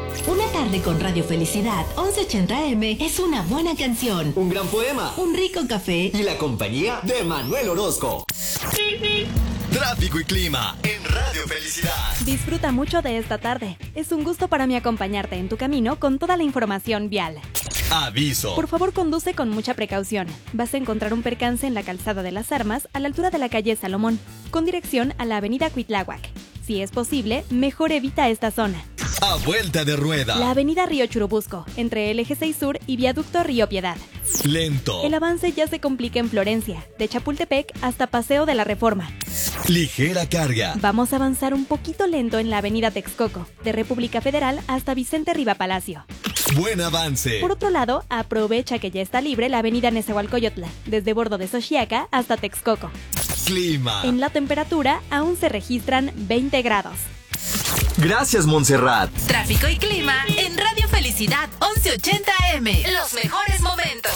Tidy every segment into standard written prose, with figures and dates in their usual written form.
Una tarde con Radio Felicidad 1180M es una buena canción, un gran poema, un rico café y la compañía de Manuel Orozco. Tráfico y clima en Radio Felicidad. Disfruta mucho de esta tarde. Es un gusto para mí acompañarte en tu camino con toda la información vial. Aviso. Por favor, conduce con mucha precaución. Vas a encontrar un percance en la calzada de las Armas a la altura de la calle Salomón, con dirección a la avenida Cuitláhuac. Si es posible, mejor evita esta zona. A vuelta de rueda. La avenida Río Churubusco, entre el Eje 6 Sur y Viaducto Río Piedad. Lento. El avance ya se complica en Florencia, de Chapultepec hasta Paseo de la Reforma. Ligera carga. Vamos a avanzar un poquito lento en la avenida Texcoco, de República Federal hasta Vicente Riva Palacio. Buen avance. Por otro lado, aprovecha que ya está libre la avenida Nezahualcóyotla, desde Bordo de Xochiaca hasta Texcoco. Clima. En la temperatura aún se registran 20 grados. Gracias, Montserrat. Tráfico y clima en Radio Felicidad 1180M. Los mejores momentos.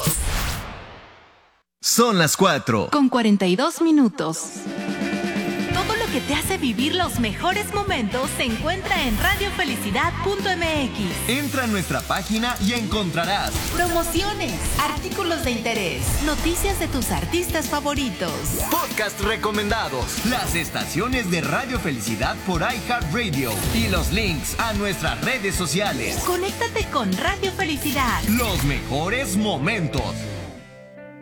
Son las 4. Con 42 minutos. Todo lo que te hace vivir los mejores momentos se encuentra en radiofelicidad.mx. Entra a nuestra página y encontrarás Promociones, artículos de interés, noticias de tus artistas favoritos, podcast recomendados, las estaciones de Radio Felicidad por iHeartRadio y los links a nuestras redes sociales. Conéctate con Radio Felicidad. Los mejores momentos.